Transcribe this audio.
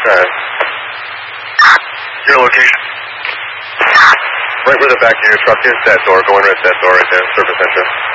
Alright. Your location? Right where the back of your truck is, that door, going right to that door right there, service entrance.